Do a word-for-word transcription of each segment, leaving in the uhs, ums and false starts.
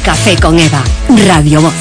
Café con Eva, Radio Voz.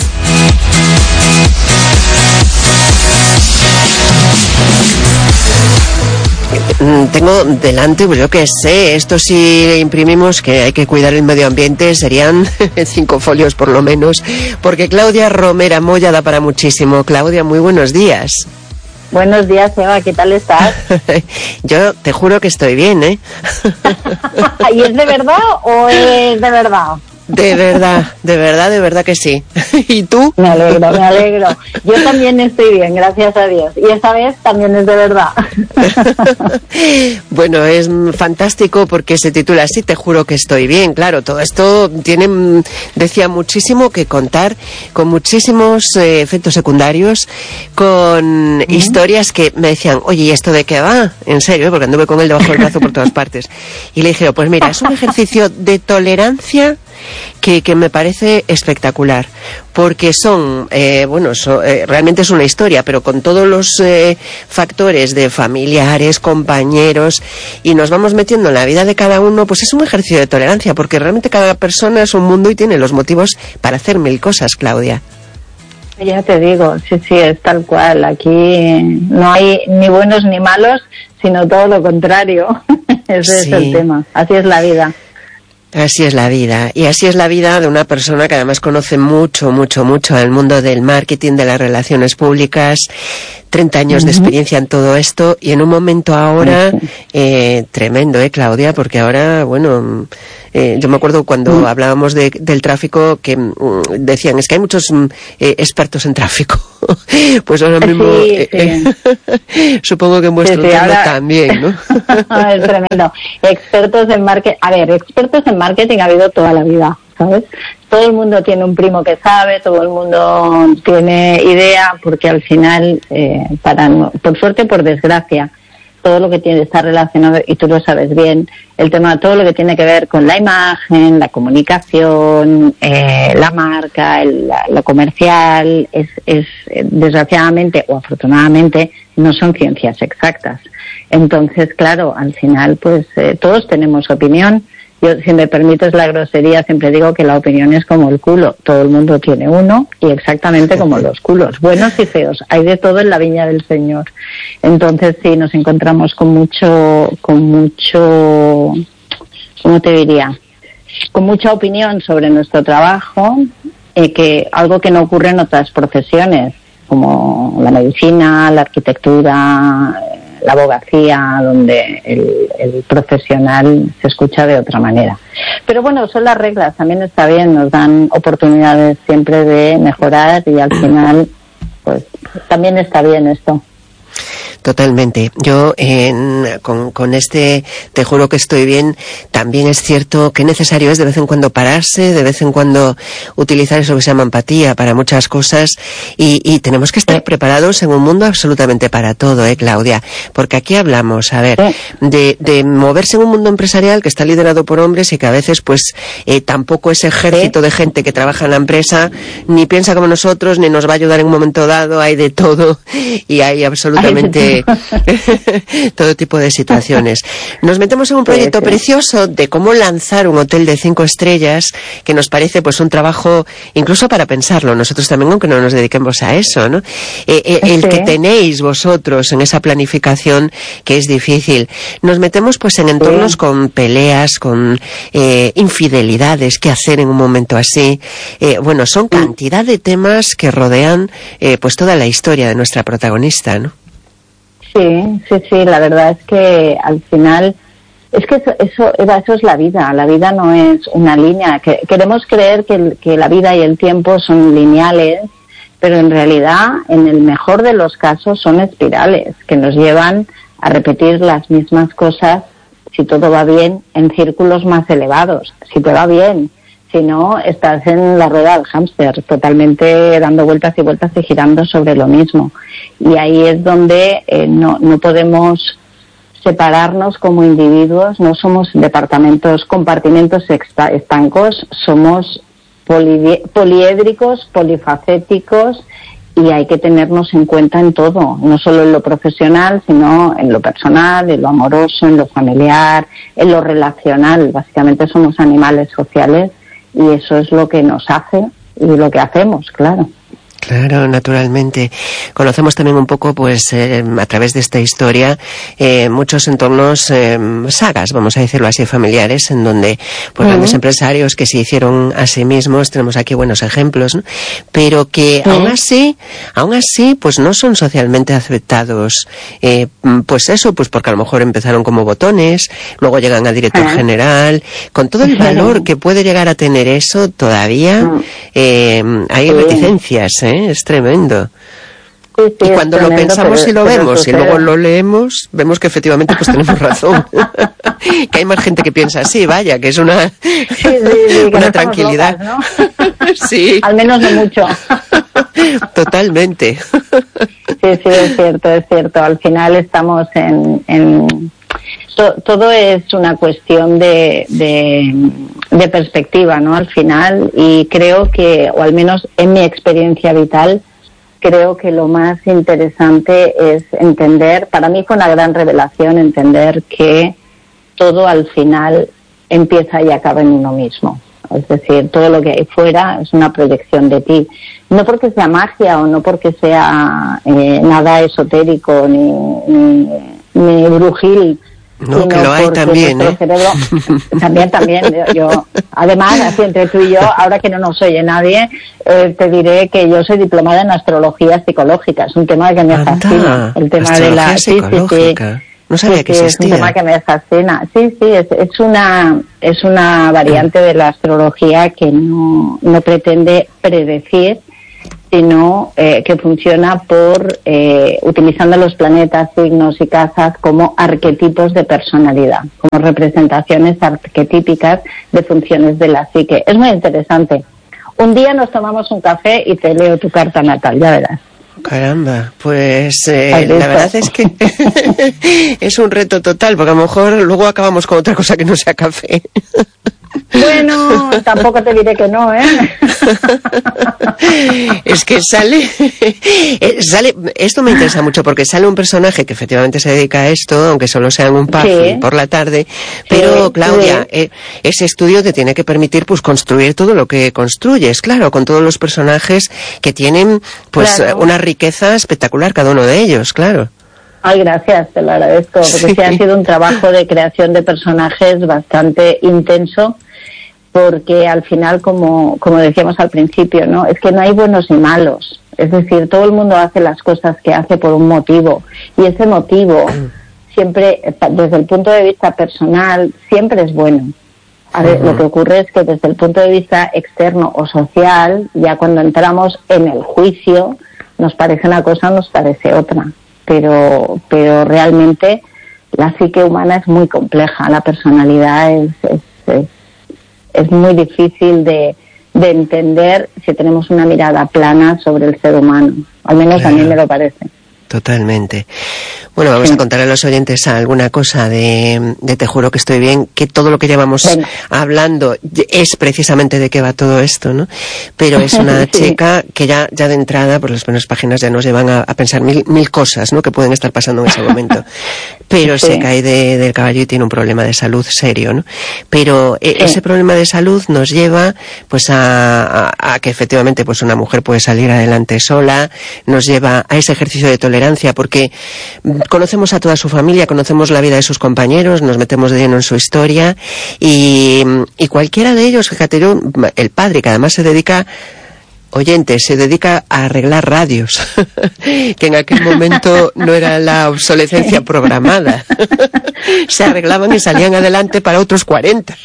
Tengo delante, pues yo qué sé, esto si imprimimos que hay que cuidar el medio ambiente serían cinco folios por lo menos, porque Claudia Romera Moya da para muchísimo. Claudia, muy buenos días. Buenos días, Eva, ¿qué tal estás? Yo te juro que estoy bien, ¿eh? ¿Y es de verdad o es de verdad? De verdad, de verdad, de verdad que sí. ¿Y tú? Me alegro, me alegro. Yo también estoy bien, gracias a Dios. Y esta vez también es de verdad. Bueno, es fantástico porque se titula así, te juro que estoy bien. Claro, todo esto tiene, decía, muchísimo que contar, con muchísimos eh, efectos secundarios, con ¿Mm? historias que me decían, oye, ¿y esto de qué va? En serio, porque anduve con él debajo del brazo por todas partes. Y le dije, pues mira, es un ejercicio de tolerancia Que, que me parece espectacular, porque son, eh, bueno, so, eh, realmente es una historia, pero con todos los eh, factores de familiares, compañeros, y nos vamos metiendo en la vida de cada uno, pues es un ejercicio de tolerancia, porque realmente cada persona es un mundo y tiene los motivos para hacer mil cosas, Claudia. Ya te digo, sí, sí, es tal cual. Aquí no hay ni buenos ni malos, sino todo lo contrario. Ese sí. Es el tema. Así es la vida. Así es la vida, y así es la vida de una persona que además conoce mucho, mucho, mucho el mundo del marketing, de las relaciones públicas, treinta años uh-huh. de experiencia en todo esto, y en un momento ahora uh-huh. eh, tremendo, ¿eh, Claudia? Porque ahora, bueno, eh, yo me acuerdo cuando uh-huh. hablábamos de, del tráfico que um, decían, es que hay muchos um, eh, expertos en tráfico. Pues ahora mismo, sí, eh, sí. Eh, supongo que en vuestro sí, sí, tema ahora... también, ¿no? Es tremendo. Expertos en marketing, a ver, expertos en marketing ha habido toda la vida, ¿sabes? Todo el mundo tiene un primo que sabe, todo el mundo tiene idea, porque al final, eh, para no, por suerte, por desgracia, todo lo que tiene está relacionado, y tú lo sabes bien, el tema, todo lo que tiene que ver con la imagen, la comunicación, eh, la marca, el, la, lo comercial, es, es desgraciadamente o afortunadamente no son ciencias exactas. Entonces, claro, al final, pues eh, todos tenemos opinión. Yo, si me permites la grosería, siempre digo que la opinión es como el culo. Todo el mundo tiene uno y exactamente como los culos, buenos y feos. Hay de todo en la viña del Señor. Entonces, sí, nos encontramos con mucho, con mucho, ¿cómo te diría? Con mucha opinión sobre nuestro trabajo, eh, que algo que no ocurre en otras profesiones, como la medicina, la arquitectura, la abogacía, donde el, el profesional se escucha de otra manera. Pero bueno, son las reglas, también está bien, nos dan oportunidades siempre de mejorar y al final, pues también está bien esto. Totalmente. Yo en, con, con este te juro que estoy bien, también es cierto que necesario es de vez en cuando pararse, de vez en cuando utilizar eso que se llama empatía para muchas cosas y, y tenemos que estar preparados en un mundo absolutamente para todo, ¿eh, Claudia? Porque aquí hablamos, a ver, de, de moverse en un mundo empresarial que está liderado por hombres y que a veces pues eh, tampoco ese ejército de gente que trabaja en la empresa ni piensa como nosotros ni nos va a ayudar en un momento dado, hay de todo y hay absolutamente todo tipo de situaciones. Nos metemos en un proyecto sí, sí. precioso de cómo lanzar un hotel de cinco estrellas que nos parece pues un trabajo incluso para pensarlo nosotros también, aunque no nos dediquemos a eso, ¿no? Eh, eh, el sí. que tenéis vosotros en esa planificación que es difícil. Nos metemos pues en entornos sí. con peleas, con eh, infidelidades, qué hacer en un momento así. Eh, bueno, son cantidad de temas que rodean eh, pues toda la historia de nuestra protagonista, ¿no? Sí, sí, sí, la verdad es que al final, es que eso, eso, eso es la vida, la vida no es una línea, que, queremos creer que, que la vida y el tiempo son lineales, pero en realidad, en el mejor de los casos, son espirales, que nos llevan a repetir las mismas cosas, si todo va bien, en círculos más elevados, si te va bien. Si no, estás en la rueda del hámster, totalmente dando vueltas y vueltas y girando sobre lo mismo. Y ahí es donde eh, no, no podemos separarnos como individuos, no somos departamentos, compartimentos estancos, somos poli, poliédricos, polifacéticos y hay que tenernos en cuenta en todo, no solo en lo profesional, sino en lo personal, en lo amoroso, en lo familiar, en lo relacional. Básicamente somos animales sociales y eso es lo que nos hace y lo que hacemos, claro. Claro, naturalmente. Conocemos también un poco, pues, eh, a través de esta historia, eh, muchos entornos, eh, sagas, vamos a decirlo así, familiares, en donde, pues, uh-huh. grandes empresarios que se hicieron a sí mismos, tenemos aquí buenos ejemplos, ¿no? Pero que uh-huh. aún así, aún así, pues no son socialmente aceptados. Eh, pues eso, pues porque a lo mejor empezaron como botones, luego llegan a director uh-huh. general, con todo el valor uh-huh. que puede llegar a tener eso, todavía uh-huh. eh, hay uh-huh. reticencias, ¿eh? Es tremendo. Sí, sí, y cuando tremendo, lo pensamos pero, y lo vemos sucede. y luego lo leemos, vemos que efectivamente pues tenemos razón. Que hay más gente que piensa así, vaya, que es una, sí, sí, sí, una no tranquilidad. Locas, ¿no? Sí. Al menos no mucho. Totalmente. Sí, sí, es cierto, es cierto. Al final estamos en... en... Todo es una cuestión de, de, de perspectiva, ¿no? Al final, y creo que, o al menos en mi experiencia vital, creo que lo más interesante es entender, para mí fue una gran revelación entender que todo al final empieza y acaba en uno mismo. Es decir, todo lo que hay fuera es una proyección de ti. No porque sea magia o no porque sea eh, nada esotérico ni, ni, ni brujil. No, que lo hay también, ¿eh? Cerebro, también, también. Yo, yo, además, así entre tú y yo, ahora que no nos oye nadie, eh, te diré que yo soy diplomada en astrología psicológica. Es un tema que me Anda, fascina. El tema de la psicológica. Sí, sí, sí. No sabía sí, que existía. Es un tema que me fascina. Sí, sí, es, es una es una variante de la astrología que no, no pretende predecir, sino eh, que funciona por eh, utilizando los planetas, signos y casas como arquetipos de personalidad, como representaciones arquetípicas de funciones de la psique. Es muy interesante. Un día nos tomamos un café y te leo tu carta natal, ya verás. Caramba, pues eh, la verdad es que es un reto total, porque a lo mejor luego acabamos con otra cosa que no sea café. Bueno, tampoco te diré que no, ¿eh? Es que sale, sale, esto me interesa mucho porque sale un personaje que efectivamente se dedica a esto, aunque solo sea en un pub sí. por la tarde, pero sí, Claudia, sí. Eh, ese estudio te tiene que permitir pues construir todo lo que construyes, claro, con todos los personajes que tienen pues claro. una riqueza espectacular cada uno de ellos, claro. Ay, gracias, te lo agradezco, porque sí. sí ha sido un trabajo de creación de personajes bastante intenso, porque al final, como, como decíamos al principio, ¿no? Es que no hay buenos ni malos. Es decir, todo el mundo hace las cosas que hace por un motivo, y ese motivo siempre, desde el punto de vista personal, siempre es bueno. A ver, uh-huh. lo que ocurre es que desde el punto de vista externo o social, ya cuando entramos en el juicio, nos parece una cosa, nos parece otra. Pero, pero realmente la psique humana es muy compleja, la personalidad es, es, es, es muy difícil de, de entender si tenemos una mirada plana sobre el ser humano, al menos claro. a mí me lo parece. Totalmente. Bueno, vamos sí. a contar a los oyentes alguna cosa de, de Te juro que estoy bien, que todo lo que llevamos Venga. hablando es precisamente de qué va todo esto, ¿no? Pero es una sí. chica que ya, ya de entrada, por las primeras páginas ya nos llevan a, a pensar mil, mil cosas, ¿no? Que pueden estar pasando en ese momento. Pero sí. se cae de, del caballo y tiene un problema de salud serio, ¿no? Pero sí. ese problema de salud nos lleva, pues, a, a, a que efectivamente, pues, una mujer puede salir adelante sola, nos lleva a ese ejercicio de tolerancia, porque conocemos a toda su familia, conocemos la vida de sus compañeros, nos metemos de lleno en su historia y, y cualquiera de ellos, fíjate yo, el padre que además se dedica, oyente, se dedica a arreglar radios, que en aquel momento no era la obsolescencia programada, se arreglaban y salían adelante para otros cuarenta.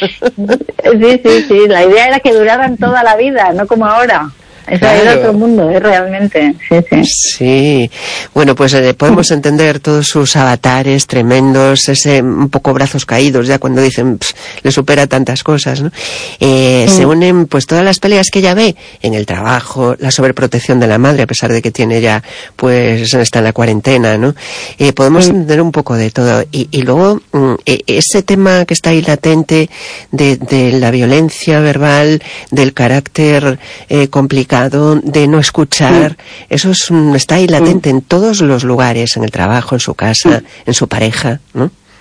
Sí, sí, sí, la idea era que duraran toda la vida, no como ahora. Eso claro. Era otro mundo, ¿eh? Realmente. Sí, sí. Sí. Bueno, pues eh, podemos entender todos sus avatares tremendos, ese un poco brazos caídos, ya cuando dicen, pss, le supera tantas cosas, ¿no? Eh, sí. Se unen, pues, todas las peleas que ella ve en el trabajo, la sobreprotección de la madre, a pesar de que tiene ya, pues, está en la cuarentena, ¿no? Eh, podemos sí. entender un poco de todo. Y, y luego, mm, ese tema que está ahí latente de, de la violencia verbal, del carácter eh, complicado, de no escuchar, sí. eso es, está ahí latente sí. en todos los lugares, en el trabajo, en su casa, sí. en su pareja, ¿no?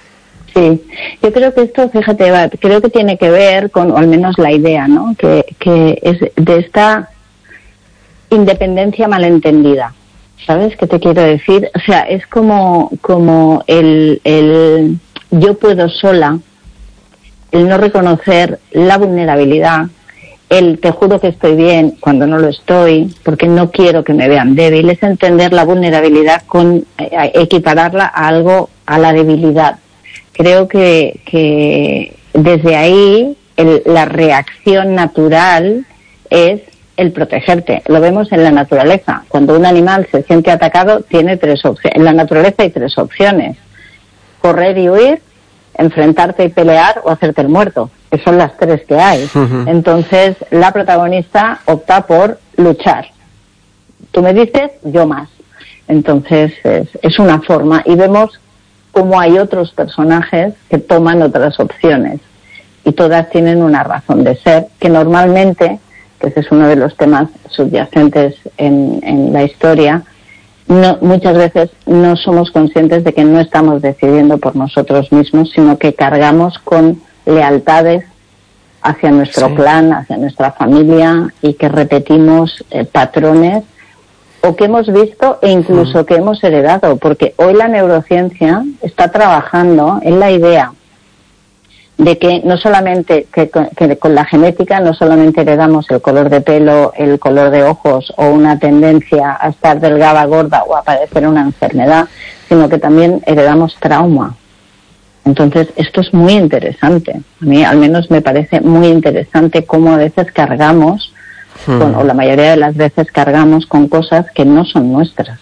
Sí, yo creo que esto, fíjate, va, creo que tiene que ver con, o al menos la idea, ¿no? Que, que es de esta independencia malentendida. ¿Sabes qué te quiero decir? O sea, es como, como el, el yo puedo sola, el no reconocer la vulnerabilidad, el te juro que estoy bien cuando no lo estoy, porque no quiero que me vean débil, es entender la vulnerabilidad con eh, equipararla a algo, a la debilidad. Creo que, que desde ahí el, la reacción natural es el protegerte. Lo vemos en la naturaleza. Cuando un animal se siente atacado, tiene tres opciones. En la naturaleza hay tres opciones: correr y huir, enfrentarte y pelear o hacerte el muerto. Que son las tres que hay. Uh-huh. Entonces, la protagonista opta por luchar. Tú me dices, yo más. Entonces, es, es una forma. Y vemos cómo hay otros personajes que toman otras opciones. Y todas tienen una razón de ser, que normalmente, que ese es uno de los temas subyacentes en, en la historia, no, muchas veces no somos conscientes de que no estamos decidiendo por nosotros mismos, sino que cargamos con lealtades hacia nuestro sí. clan, hacia nuestra familia, y que repetimos eh, patrones o que hemos visto e incluso sí. que hemos heredado, porque hoy la neurociencia está trabajando en la idea de que no solamente que, que con la genética no solamente heredamos el color de pelo, el color de ojos o una tendencia a estar delgada, gorda o a padecer una enfermedad, sino que también heredamos trauma. Entonces, esto es muy interesante. A mí, al menos, me parece muy interesante cómo a veces cargamos, hmm. con, o la mayoría de las veces cargamos con cosas que no son nuestras.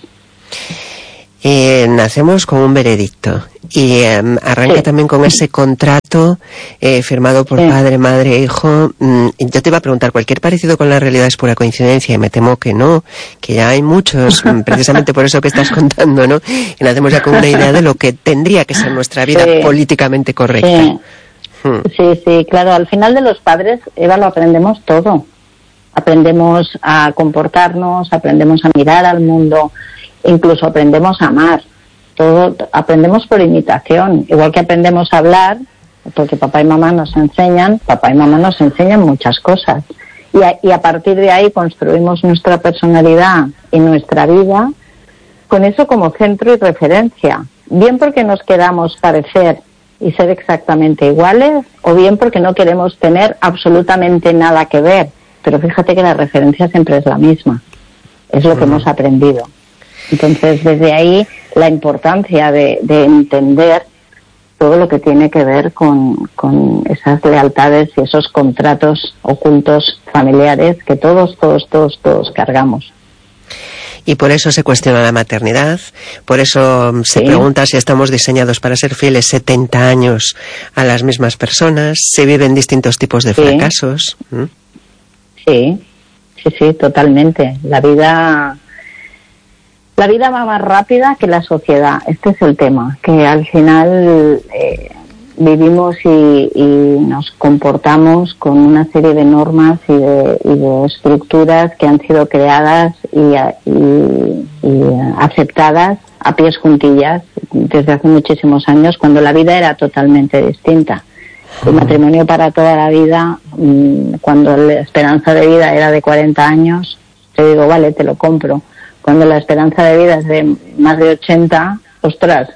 Eh, nacemos con un veredicto y eh, arranca sí. también con ese contrato eh, firmado por sí. padre, madre, hijo. Mm, yo te iba a preguntar, ¿cualquier parecido con la realidad es pura coincidencia? Y me temo que no, que ya hay muchos, precisamente por eso que estás contando, ¿no? Y nacemos ya con una idea de lo que tendría que ser nuestra vida sí. políticamente correcta. Sí. Hmm. sí, sí, claro, al final de los padres, Eva, lo aprendemos todo. Aprendemos a comportarnos, aprendemos a mirar al mundo, incluso aprendemos a amar. Todo aprendemos por imitación, igual que aprendemos a hablar, porque papá y mamá nos enseñan, papá y mamá nos enseñan muchas cosas. Y a, y a partir de ahí construimos nuestra personalidad y nuestra vida con eso como centro y referencia. Bien porque nos queramos parecer y ser exactamente iguales, o bien porque no queremos tener absolutamente nada que ver. Pero fíjate que la referencia siempre es la misma. Es lo que uh-huh. hemos aprendido. Entonces, desde ahí, la importancia de, de entender todo lo que tiene que ver con, con esas lealtades y esos contratos ocultos familiares que todos, todos, todos, todos cargamos. Y por eso se cuestiona la maternidad, por eso se sí. pregunta si estamos diseñados para ser fieles setenta años a las mismas personas, se viven distintos tipos de sí. fracasos. ¿Mm? Sí, sí, sí, totalmente. La vida... La vida va más rápida que la sociedad. Este es el tema, que al final eh, vivimos y, y nos comportamos con una serie de normas y de, y de estructuras que han sido creadas y, y, y aceptadas a pies juntillas desde hace muchísimos años, cuando la vida era totalmente distinta. El matrimonio para toda la vida, cuando la esperanza de vida era de cuarenta años, te digo, vale, te lo compro. Cuando la esperanza de vida es de más de ochenta, ostras,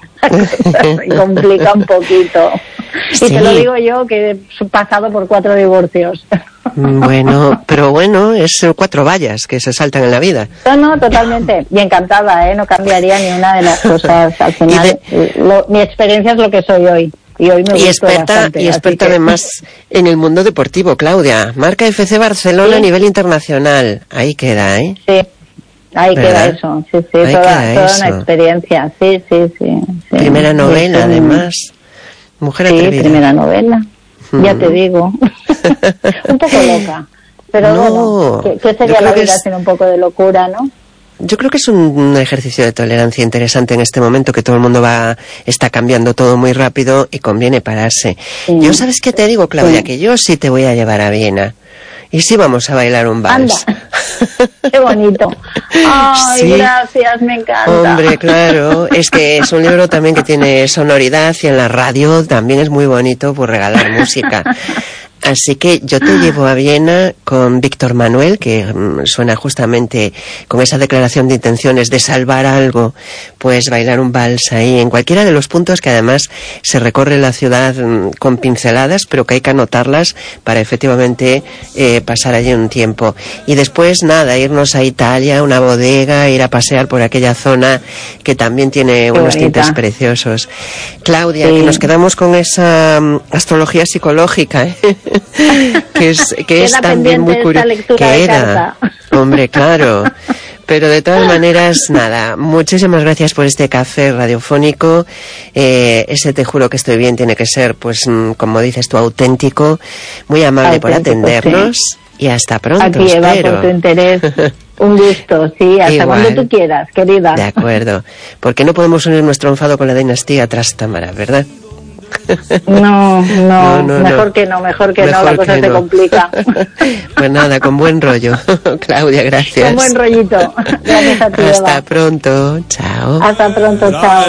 se complica un poquito. Sí. Y te lo digo yo, que he pasado por cuatro divorcios. Bueno, pero bueno, es cuatro vallas que se saltan en la vida. No, no, totalmente. Y encantada, ¿eh? No cambiaría ni una de las cosas. Al final, de... lo, mi experiencia es lo que soy hoy. Y hoy me y experta, bastante, y experta que... además en el mundo deportivo, Claudia. Marca F C Barcelona ¿Sí? a nivel internacional. Ahí queda, ¿eh? Sí. Ahí ¿verdad? Queda eso, sí, sí, ahí toda, toda una experiencia, sí, sí, sí. sí primera novela, sí, además. Mujer atrevida. Sí, primera novela, mm. ya te digo. Un poco loca, pero no, bueno, ¿qué, qué sería la vida es... sin un poco de locura, no? Yo creo que es un ejercicio de tolerancia interesante en este momento, que todo el mundo va está cambiando todo muy rápido y conviene pararse. Sí. Yo, ¿sabes qué te digo, Claudia? Sí. Que yo sí te voy a llevar a Viena. ¿Y si vamos a bailar un vals? Anda. Qué bonito. Ay, sí. Gracias, me encanta. Hombre, claro, es que es un libro también que tiene sonoridad y en la radio también es muy bonito por regalar música. Así que yo te llevo a Viena con Víctor Manuel, que mm, suena justamente con esa declaración de intenciones de salvar algo, pues bailar un vals ahí, en cualquiera de los puntos que además se recorre la ciudad mm, con pinceladas, pero que hay que anotarlas para efectivamente eh, pasar allí un tiempo. Y después, nada, irnos a Italia, una bodega, ir a pasear por aquella zona que también tiene Qué unos bonita. tintes preciosos. Claudia, sí. que nos quedamos con esa um, astrología psicológica, ¿eh? que es, que es también muy curioso. Que era, hombre, claro. Pero de todas maneras, nada, muchísimas gracias por este café radiofónico. Eh, ese te juro que estoy bien tiene que ser, pues, como dices tú, auténtico. Muy amable auténtico, por atendernos. Sí. Y hasta pronto, Aquí, Eva, espero. por tu interés. Un gusto, sí, hasta Igual. cuando tú quieras, querida. De acuerdo. Porque no podemos unir nuestro enfado con la dinastía Trastámara, ¿verdad? No, no, no, no mejor no. que no, mejor que mejor no, la cosa se no. complica. Pues nada, con buen rollo. Claudia, gracias. Con buen rollito. Gracias a ti, Hasta Eva. pronto, chao. Hasta pronto, chao.